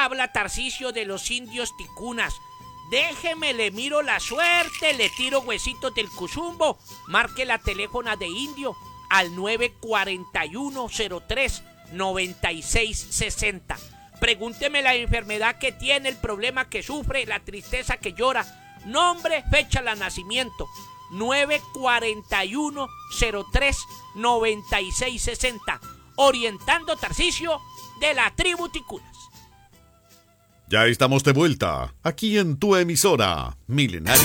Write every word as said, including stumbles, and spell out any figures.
habla Tarcisio de los indios ticunas. Déjeme, le miro la suerte, le tiro huesitos del cuzumbo. Marque la teléfona de indio al nueve cuatro uno cero tres nueve seis seis cero. Pregúnteme la enfermedad que tiene, el problema que sufre, la tristeza que llora. Nombre, fecha de nacimiento. nueve cuatro uno cero tres nueve seis seis cero. Orientando Tarcisio de la tribu Ticunas. Ya estamos de vuelta, aquí en tu emisora, Milenario.